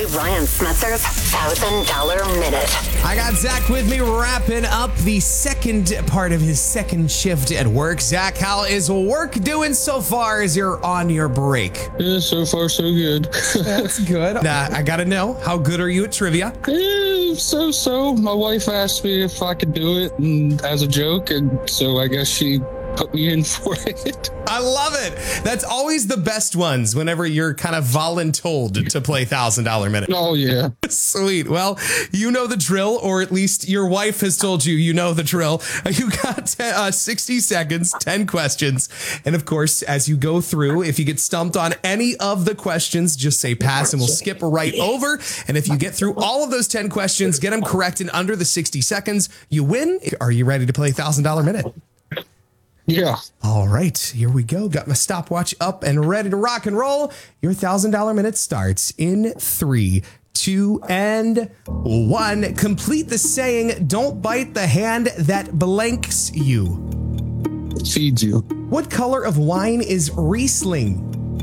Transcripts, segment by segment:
Ryan Smetzer's $1,000 Minute. I got Zach with me wrapping up the second part of his second shift at work. Zach, how is work doing so far as you're on your break? Yeah, so far so good. That's good. I got to know, how good are you at trivia? So. My wife asked me if I could do it and as a joke, and so I guess she put me in for it. I love it. That's always the best ones whenever you're kind of voluntold to play $1,000 Minute. Oh, yeah. Sweet. Well, you know the drill, or at least your wife has told you you know the drill. You got 60 seconds, 10 questions. And of course, as you go through, if you get stumped on any of the questions, just say pass and we'll skip right over. And if you get through all of those 10 questions, get them correct in under the 60 seconds, you win. Are you ready to play $1,000 Minute? Yeah. All right, here we go. Got my stopwatch up and ready to rock and roll. Your $1,000 Minute starts in 3, 2, and 1. Complete the saying, don't bite the hand that blanks you. Feeds you. What color of wine is Riesling?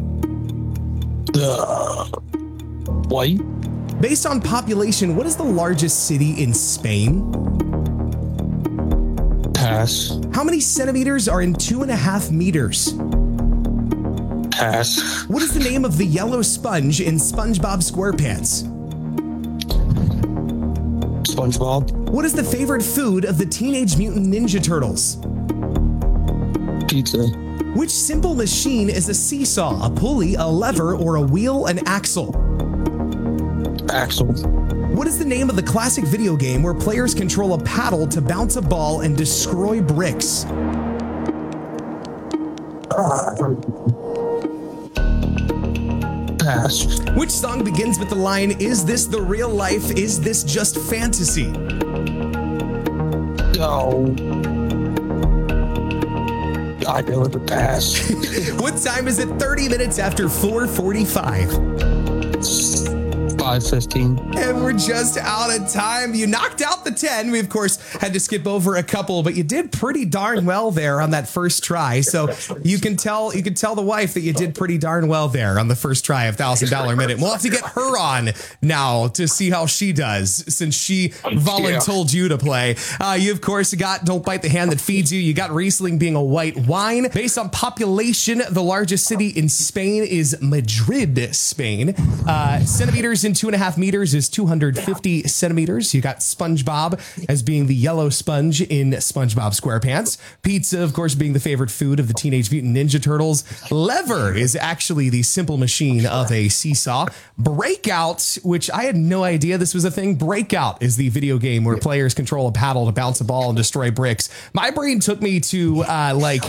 White. Based on population, what is the largest city in Spain? Pass. How many centimeters are in 2.5 meters? Pass. What is the name of the yellow sponge in SpongeBob SquarePants? SpongeBob. What is the favorite food of the Teenage Mutant Ninja Turtles? Pizza. Which simple machine is a seesaw, a pulley, a lever, or a wheel and axle? Axle. What is the name of the classic video game where players control a paddle to bounce a ball and destroy bricks? Pass. Which song begins with the line, "Is this the real life? Is this just fantasy?" No. I know it. Pass. What time is it? 30 minutes after 4:45. 5:15. And we're just out of time. You knocked out the 10. We, of course, had to skip over a couple, but you did pretty darn well there on that first try. So you can tell the wife that you did pretty darn well there on the first try of $1,000 Minute. We'll have to get her on now to see how she does, since she voluntold you to play. You, of course, got Don't Bite the Hand That Feeds You. You got Riesling being a white wine. Based on population, the largest city in Spain is Madrid, Spain. Centimeters in 2.5 meters is 250 centimeters. You got SpongeBob as being the yellow sponge in SpongeBob SquarePants. Pizza, of course, being the favorite food of the Teenage Mutant Ninja Turtles. Lever is actually the simple machine of a seesaw. Breakout, which I had no idea this was a thing. Breakout is the video game where players control a paddle to bounce a ball and destroy bricks. My brain took me to like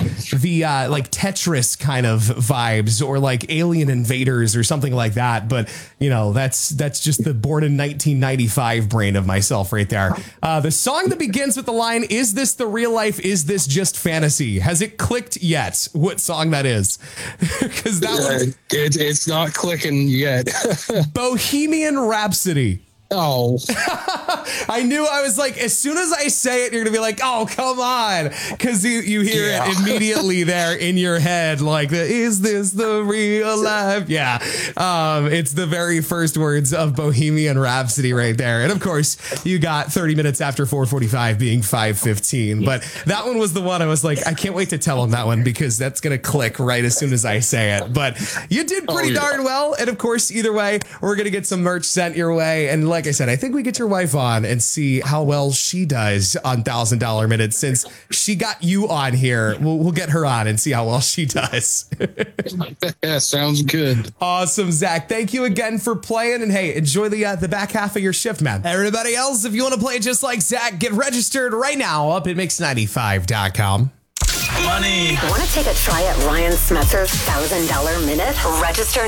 Tetris kind of vibes, or like Alien Invaders or something like that. But you know, that's just the born in 1995 brain of myself right there. The song that begins with the line, "Is this the real life? Is this just fantasy?" Has it clicked yet what song that is? Because that it's not clicking yet. Bohemian Rhapsody. Oh. I knew. I was like, as soon as I say it, you're gonna be like, oh, come on, because you hear it immediately there in your head, like, is this the real life? Yeah. It's the very first words of Bohemian Rhapsody right there. And of course, you got 30 minutes after 4:45 being 5:15. But that one was the one I was like, I can't wait to tell him that one, because that's gonna click right as soon as I say it. But you did pretty darn well. And of course, either way, we're gonna get some merch sent your way. And like I said, I think we get your wife on and see how well she does on $1,000 Minute. Since she got you on here, we'll get her on and see how well she does. Yeah, sounds good. Awesome, Zach. Thank you again for playing. And hey, enjoy the back half of your shift, man. Everybody else, if you want to play just like Zach, get registered right now up at Mix95.com. Money. Want to take a try at Ryan Smetzer's $1,000 Minute? Register